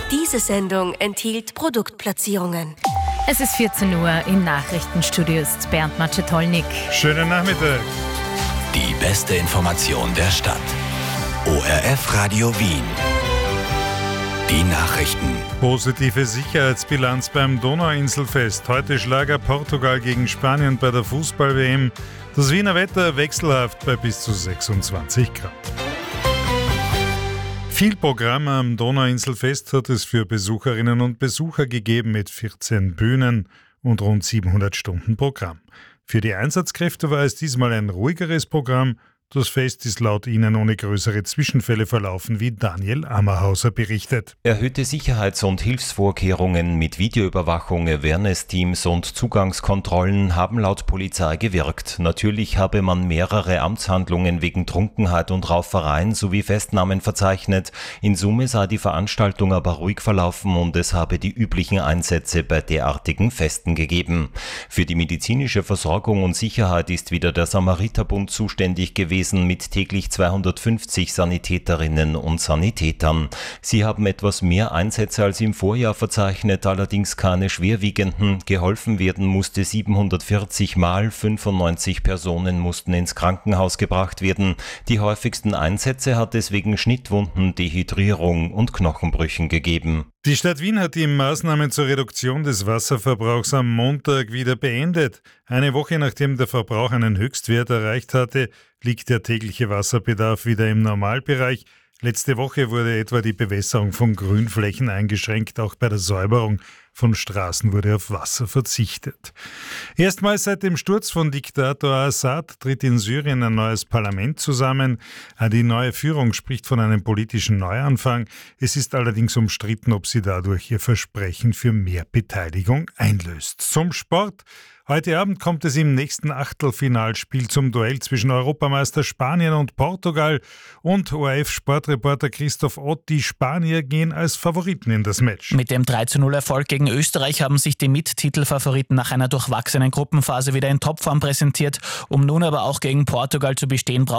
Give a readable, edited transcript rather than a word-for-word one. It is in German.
Diese Sendung enthielt Produktplatzierungen. Es ist 14 Uhr, im Nachrichtenstudio ist Bernd Maczetolnik. Schönen Nachmittag. Die beste Information der Stadt. ORF Radio Wien. Die Nachrichten. Positive Sicherheitsbilanz beim Donauinselfest. Heute Schlager Portugal gegen Spanien bei der Fußball-WM. Das Wiener Wetter wechselhaft bei bis zu 26 Grad. Viel Programm am Donauinselfest hat es für Besucherinnen und Besucher gegeben mit 14 Bühnen und rund 700 Stunden Programm. Für die Einsatzkräfte war es diesmal ein ruhigeres Programm. Das Fest ist laut ihnen ohne größere Zwischenfälle verlaufen, wie Daniel Ammerhauser berichtet. Erhöhte Sicherheits- und Hilfsvorkehrungen mit Videoüberwachung, Awareness-Teams und Zugangskontrollen haben laut Polizei gewirkt. Natürlich habe man mehrere Amtshandlungen wegen Trunkenheit und Raufereien sowie Festnahmen verzeichnet. In Summe sei die Veranstaltung aber ruhig verlaufen und es habe die üblichen Einsätze bei derartigen Festen gegeben. Für die medizinische Versorgung und Sicherheit ist wieder der Samariterbund zuständig gewesen, mit täglich 250 Sanitäterinnen und Sanitätern. Sie haben etwas mehr Einsätze als im Vorjahr verzeichnet, allerdings keine schwerwiegenden. Geholfen werden musste 740 Mal, 95 Personen mussten ins Krankenhaus gebracht werden. Die häufigsten Einsätze hat es wegen Schnittwunden, Dehydrierung und Knochenbrüchen gegeben. Die Stadt Wien hat die Maßnahmen zur Reduktion des Wasserverbrauchs am Montag wieder beendet. Eine Woche nachdem der Verbrauch einen Höchstwert erreicht hatte, liegt der tägliche Wasserbedarf wieder im Normalbereich. Letzte Woche wurde etwa die Bewässerung von Grünflächen eingeschränkt. Auch bei der Säuberung von Straßen wurde auf Wasser verzichtet. Erstmals seit dem Sturz von Diktator Assad tritt in Syrien ein neues Parlament zusammen. Die neue Führung spricht von einem politischen Neuanfang. Es ist allerdings umstritten, ob sie dadurch ihr Versprechen für mehr Beteiligung einlöst. Zum Sport. Heute Abend kommt es im nächsten Achtelfinalspiel zum Duell zwischen Europameister Spanien und Portugal und ORF-Sportreporter Christoph Ott. Die Spanier gehen als Favoriten in das Match. Mit dem 3:0-Erfolg gegen Österreich haben sich die Mittitelfavoriten nach einer durchwachsenen Gruppenphase wieder in Topform präsentiert. Um nun aber auch gegen Portugal zu bestehen,